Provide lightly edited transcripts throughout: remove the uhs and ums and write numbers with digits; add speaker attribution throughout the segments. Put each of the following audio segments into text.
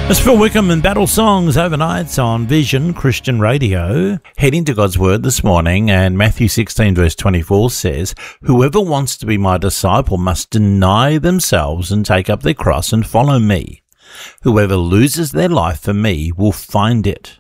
Speaker 1: It's Phil Wickham and Battle Songs overnights on Vision Christian Radio. Heading to God's Word this morning, and Matthew 16 verse 24 says, "Whoever wants to be my disciple must deny themselves and take up their cross and follow me. Whoever loses their life for me will find it."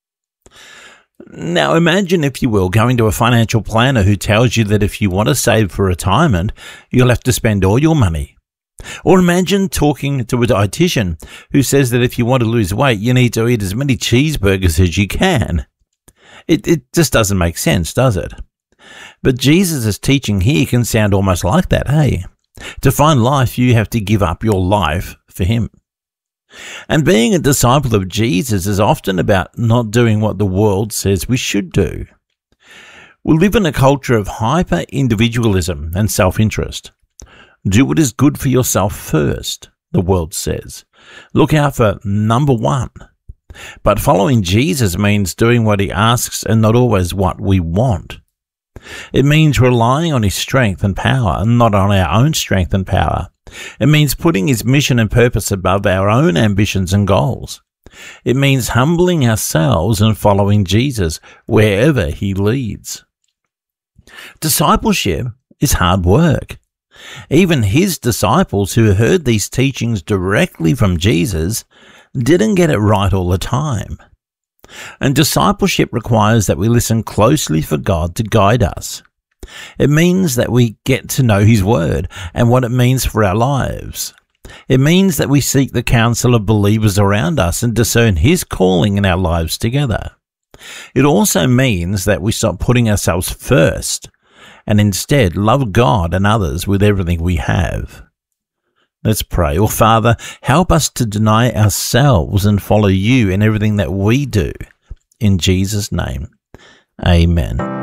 Speaker 1: Now imagine, if you will, going to a financial planner who tells you that if you want to save for retirement, you'll have to spend all your money. Or imagine talking to a dietitian who says that if you want to lose weight, you need to eat as many cheeseburgers as you can. It just doesn't make sense, does it? But Jesus' teaching here can sound almost like that, hey? To find life, you have to give up your life for him. And being a disciple of Jesus is often about not doing what the world says we should do. We live in a culture of hyper-individualism and self-interest. Do what is good for yourself first, the world says. Look out for number one. But following Jesus means doing what he asks and not always what we want. It means relying on his strength and power and not on our own strength and power. It means putting his mission and purpose above our own ambitions and goals. It means humbling ourselves and following Jesus wherever he leads. Discipleship is hard work. Even his disciples, who heard these teachings directly from Jesus, didn't get it right all the time. And discipleship requires that we listen closely for God to guide us. It means that we get to know his word and what it means for our lives. It means that we seek the counsel of believers around us and discern his calling in our lives together. It also means that we stop putting ourselves first and instead love God and others with everything we have. Let's pray. Oh, Father, help us to deny ourselves and follow you in everything that we do. In Jesus' name, amen.